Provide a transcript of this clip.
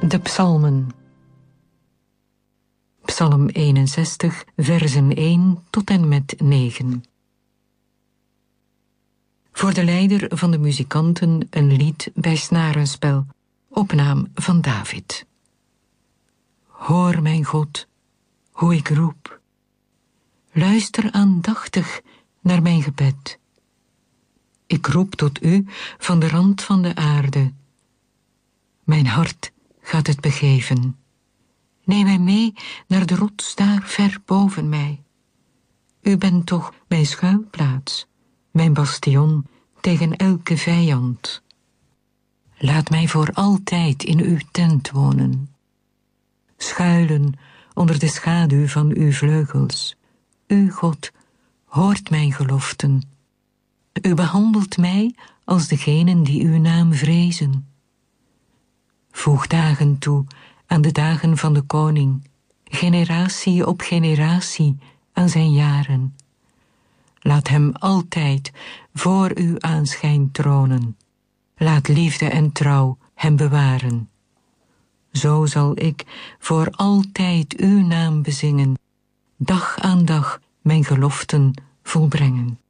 De psalmen. Psalm 61, versen 1 tot en met 9. Voor de leider van de muzikanten een lied bij snarenspel, op naam van David. Hoor, mijn God, hoe ik roep. Luister aandachtig naar mijn gebed. Ik roep tot u van de rand van de aarde. Mijn hart gaat het begeven. Neem mij mee naar de rots daar ver boven mij. U bent toch mijn schuilplaats, mijn bastion tegen elke vijand. Laat mij voor altijd in uw tent wonen. Schuilen onder de schaduw van uw vleugels. U, God, hoort mijn geloften. U behandelt mij als degenen die uw naam vrezen. Voeg dagen toe aan de dagen van de koning, generatie op generatie aan zijn jaren. Laat hem altijd voor uw aanschijn tronen. Laat liefde en trouw hem bewaren. Zo zal ik voor altijd uw naam bezingen, dag aan dag mijn geloften volbrengen.